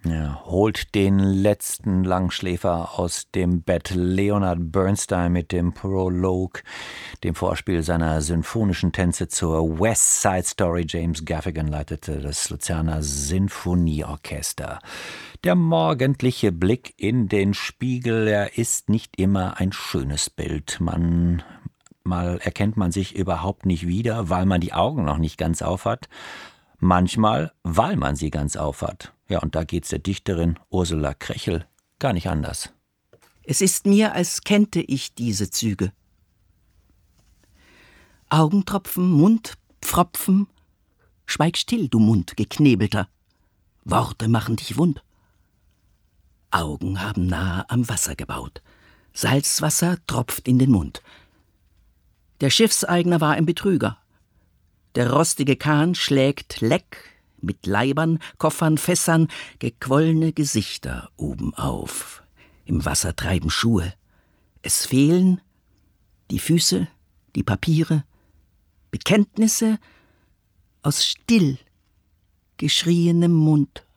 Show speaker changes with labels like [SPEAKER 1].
[SPEAKER 1] Ja, holt den letzten Langschläfer aus dem Bett. Leonard Bernstein mit dem Prolog, dem Vorspiel seiner sinfonischen Tänze zur West Side Story. James Gaffigan leitete das Luzerner Sinfonieorchester. Der morgendliche Blick in den Spiegel, er ist nicht immer ein schönes Bild. Mal erkennt man sich überhaupt nicht wieder, weil man die Augen noch nicht ganz auf hat. Manchmal, weil man sie ganz auf hat. Ja, und da geht's der Dichterin Ursula Krechel gar nicht anders.
[SPEAKER 2] Es ist mir, als kennte ich diese Züge. Augentropfen, Mundpfropfen, schweig still, du Mund, geknebelter. Worte machen dich wund. Augen haben nahe am Wasser gebaut. Salzwasser tropft in den Mund. Der Schiffseigner war ein Betrüger. Der rostige Kahn schlägt leck, mit Leibern, Koffern, Fässern, gequollene Gesichter oben auf. Im Wasser treiben Schuhe. Es fehlen die Füße, die Papiere, Bekenntnisse aus still geschrieenem Mund.